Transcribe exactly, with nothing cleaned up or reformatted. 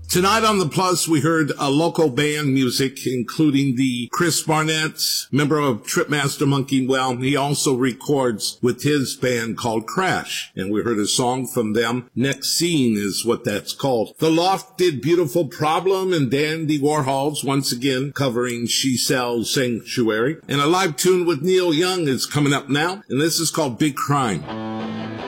Tonight on The Plus, we heard a local band music, including the Chris Barnett, member of Tripmaster Monkey Well. He also records with his band called Crash, and we heard a song from them. Next Scene is what that's called. The Loft did Beautiful Problem, and Dandy Warhols once again covering She Sells Sanctuary. And a live tune with Neil Young is coming up now, and this is called Big Crime.